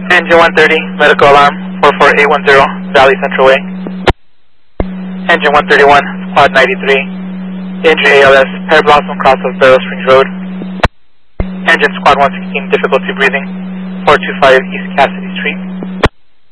Engine 130, medical alarm, 44810, Valley Central Way. Engine 131, Squad 93, injury ALS, Pear Blossom cross of Barrow Springs Road. Engine Squad 116, difficulty breathing, 425 East Cassidy Street.